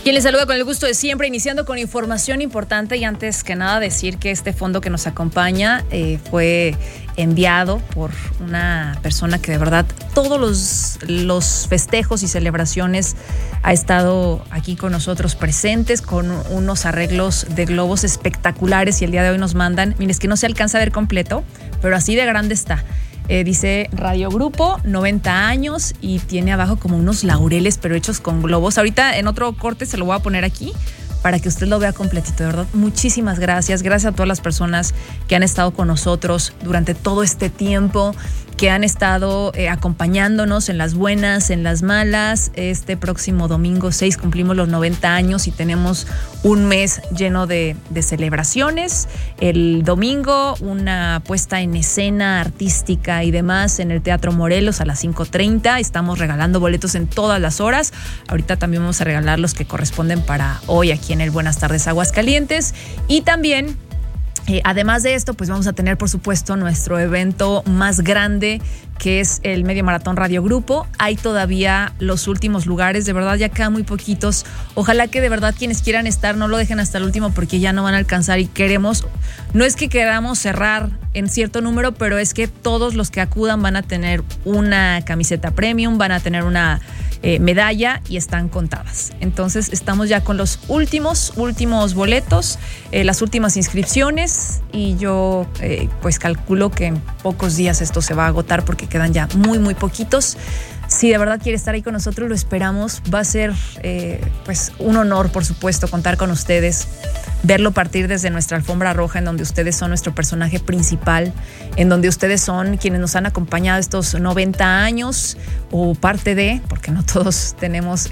Quien les saluda con el gusto de siempre, iniciando con información importante y antes que nada decir que este fondo que nos acompaña fue enviado por una persona que de verdad todos los festejos y celebraciones ha estado aquí con nosotros presentes con unos arreglos de globos espectaculares y el día de hoy nos mandan, miren, es que no se alcanza a ver completo, pero así de grande está. Dice Radio Grupo, 90 años y tiene abajo como unos laureles pero hechos con globos. Ahorita en otro corte se lo voy a poner aquí para que usted lo vea completito, de verdad. Muchísimas gracias. Gracias a todas las personas que han estado con nosotros durante todo este tiempo, que han estado acompañándonos en las buenas, en las malas. Este próximo domingo 6 cumplimos los 90 años y tenemos un mes lleno de celebraciones. El domingo una puesta en escena artística y demás en el Teatro Morelos a las 5:30. Estamos regalando boletos en todas las horas. Ahorita también vamos a regalar los que corresponden para hoy aquí en el Buenas Tardes Aguascalientes. Y también además de esto, pues vamos a tener, por supuesto, nuestro evento más grande, que es el Medio Maratón Radio Grupo. Hay todavía los últimos lugares, de verdad ya quedan muy poquitos. Ojalá que de verdad quienes quieran estar no lo dejen hasta el último porque ya no van a alcanzar y queremos, no es que queramos cerrar en cierto número, pero es que todos los que acudan van a tener una camiseta premium, van a tener una medalla y están contadas. Entonces estamos ya con los últimos boletos, las últimas inscripciones y yo pues calculo que en pocos días esto se va a agotar porque quedan ya muy poquitos. Si de verdad quiere estar ahí con nosotros, lo esperamos. Va a ser pues un honor, por supuesto, contar con ustedes, verlo partir desde nuestra alfombra roja, en donde ustedes son nuestro personaje principal, en donde ustedes son quienes nos han acompañado estos 90 años o parte de, porque no todos tenemos